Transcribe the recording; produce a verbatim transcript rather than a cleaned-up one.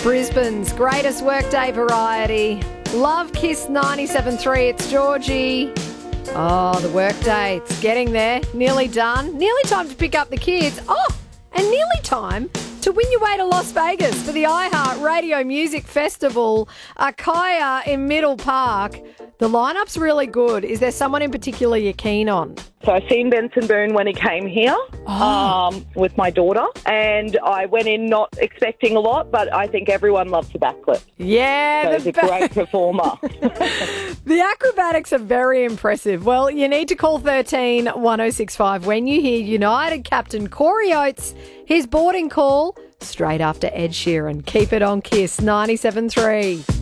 Brisbane's greatest workday variety. Love Kiss ninety-seven point three. It's Georgie. Oh, the workday. It's getting there. Nearly done. Nearly time to pick up the kids. Oh, and nearly time to win your way to Las Vegas for the iHeart Radio Music Festival. Akaya in Middle Park. The lineup's really good. Is there someone in particular you're keen on? So I seen Benson Boone when he came here Oh. um, with my daughter, and I went in not expecting a lot, but I think everyone loves the backflip. Yeah, So the he's a ba- great performer. The acrobatics are very impressive. Well, you need to call thirteen one oh six five when you hear United captain Corey Oates, his boarding call, straight after Ed Sheeran. Keep it on Kiss ninety-seven point three.